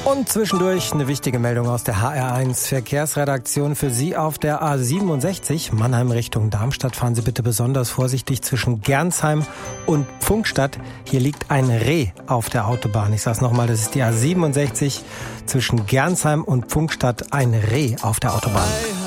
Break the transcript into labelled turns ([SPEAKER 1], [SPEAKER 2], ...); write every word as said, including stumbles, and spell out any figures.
[SPEAKER 1] Und zwischendurch eine wichtige Meldung aus der H R eins Verkehrsredaktion für Sie auf der A siebenundsechzig. Mannheim Richtung Darmstadt. Fahren Sie bitte besonders vorsichtig zwischen Gernsheim und Pfungstadt. Hier liegt ein Reh auf der Autobahn. Ich sag's nochmal, das ist die A siebenundsechzig zwischen Gernsheim und Pfungstadt. Ein Reh auf der Autobahn.